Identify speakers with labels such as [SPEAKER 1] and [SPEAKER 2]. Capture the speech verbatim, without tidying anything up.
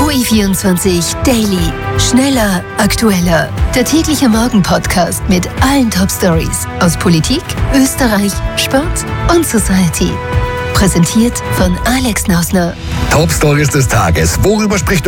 [SPEAKER 1] O I vierundzwanzig Daily. Schneller, aktueller. Der tägliche Morgen-Podcast mit allen Top-Stories aus Politik, Österreich, Sport und Society. Präsentiert von Alex Nausner.
[SPEAKER 2] Top-Stories des Tages. Worüber spricht